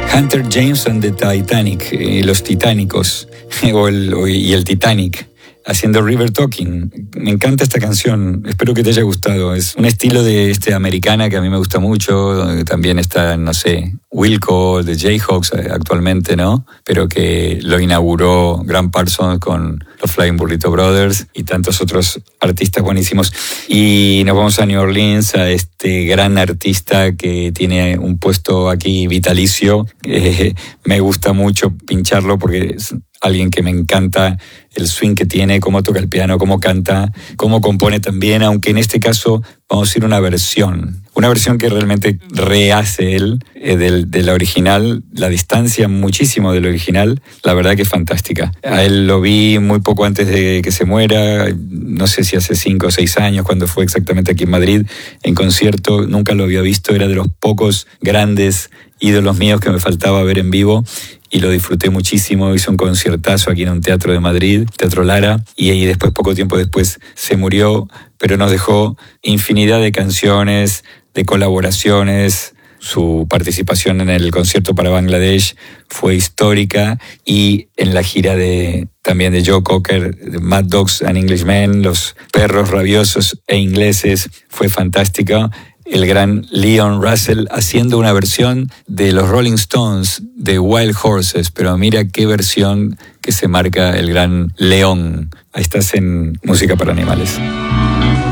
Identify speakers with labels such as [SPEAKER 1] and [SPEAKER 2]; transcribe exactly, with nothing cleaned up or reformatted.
[SPEAKER 1] Hunter James and the Titanic, eh, los Titánicos, o el, o, y el Titanic, haciendo River Talking. Me encanta esta canción, espero que te haya gustado. Es un estilo de este americana que a mí me gusta mucho. También está, no sé, Wilco, de Jayhawks actualmente, ¿no? Pero que lo inauguró Graham Parsons con los Flying Burrito Brothers y tantos otros artistas buenísimos. Y nos vamos a New Orleans, a este gran artista que tiene un puesto aquí vitalicio. Eh, me gusta mucho pincharlo porque es alguien que me encanta el swing que tiene, cómo toca el piano, cómo canta, cómo compone también, aunque en este caso vamos a ir a una versión, una versión que realmente rehace él eh, del, de la original, la distancia muchísimo del original, la verdad que es fantástica. A él lo vi muy poco antes de que se muera, no sé si hace cinco o seis años, cuando fue exactamente aquí en Madrid, en concierto, nunca lo había visto, era de los pocos grandes ídolos míos que me faltaba ver en vivo. Y lo disfruté muchísimo, hizo un conciertazo aquí en un teatro de Madrid, Teatro Lara, y ahí después, poco tiempo después, se murió, pero nos dejó infinidad de canciones, de colaboraciones. Su participación en el concierto para Bangladesh fue histórica, y en la gira de también de Joe Cocker, de Mad Dogs and Englishmen, Los Perros Rabiosos e Ingleses, fue fantástica. El gran Leon Russell haciendo una versión de los Rolling Stones de Wild Horses, pero mira qué versión que se marca el gran León. Ahí estás en Música para Animales.